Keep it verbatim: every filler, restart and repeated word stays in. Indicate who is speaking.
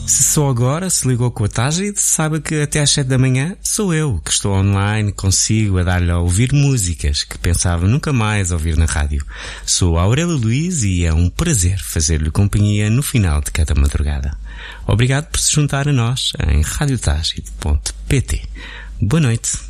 Speaker 1: Se só agora se ligou com a Tágide, saiba que até às sete da manhã sou eu que estou online consigo a dar-lhe a ouvir músicas que pensava nunca mais ouvir na rádio. Sou Aurélio Luís e é um prazer fazer-lhe companhia no final de cada madrugada. Obrigado por se juntar a nós em rádio tágide ponto pt. Boa noite.